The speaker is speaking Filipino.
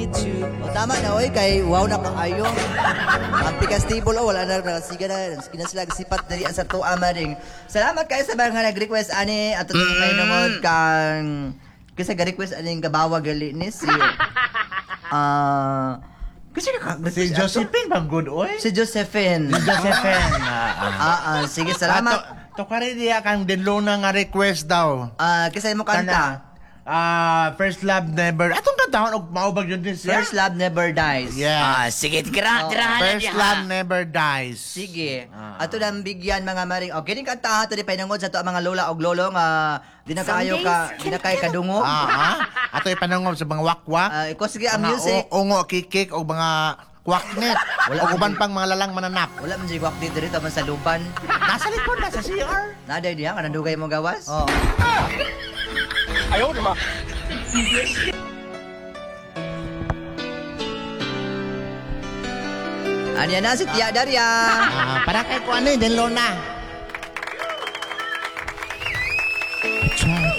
with you. O tama na, oy, kay wow na kaayo. Ang pikas-table, wala na, sige na sila sipat dali sa tuwa maring. Salamat kayo sa mga nag-request, ani, at ito kayo nangod kang, kasi ga-request, ani, gabawa gali ni si, kasi Si Josephine bang good oy? Si Josephine. Sige, salamat. To kare diya kang Denlona nga request daw. Kasi mo kanta. First Love Never. Atong kantahon og maubag yun din siya. First Love Never Dies. Yes. Sige, tirahan First Love Never Dies. Sige. Ato lang bigyan mga maring. Okay, din kanta ato di painangod sa to ang mga lola og lolo nga di na kayo kadungo. Ato ipanangom sa mga wakwak. Iko sige ang Mga music. ungo kikik o mga kwaknet. Wala O uban pang mga lalang mananap. Wala man sigwak dito man sa luban. Nasa likod na sa CR. Naday diha kanang dugay mo gawas. Ayaw naman. Anya na si Tia Daria. Para kay ko ano Denlona.